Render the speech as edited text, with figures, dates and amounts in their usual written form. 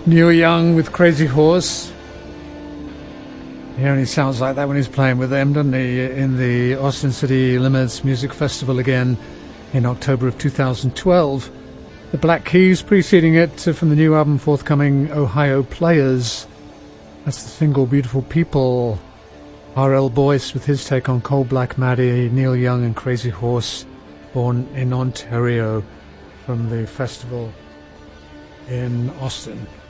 Neil Young with Crazy Horse. He only sounds like that when he's playing with them, doesn't he? In the Austin City Limits Music Festival again in October of 2012. The Black Keys preceding it from the new album forthcoming, Ohio Players. That's the single Beautiful People. R.L. Boyce with his take on Cold Black Maddie, Neil Young and Crazy Horse, born in Ontario from the festival in Austin.